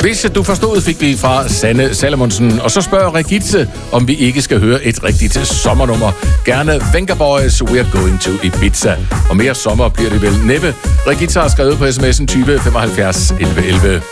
Hvis du forstod, fik vi fra Sanne Salomonsen. Og så spørger Regitze, om vi ikke skal høre et rigtigt sommernummer. Gerne Venga Boys, We're Going to Ibiza. Og mere sommer bliver det vel næppe. Regitze har skrevet på sms'en type 75 11 11.